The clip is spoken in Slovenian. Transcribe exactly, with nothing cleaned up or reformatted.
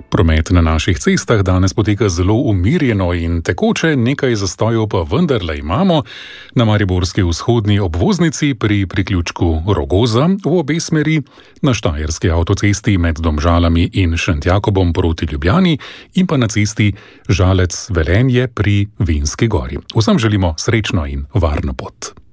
Promet na naših cestah danes poteka zelo umirjeno in tekoče, nekaj zastojev pa vendarle imamo. Na mariborski vzhodni obvoznici pri priključku Rogoza v obe smeri, na štajerski avtocesti med Domžalami in Šentjakobom proti Ljubljani in pa na cesti Žalec-Velenje pri Vinski gori. Vsem želimo srečno in varno pot.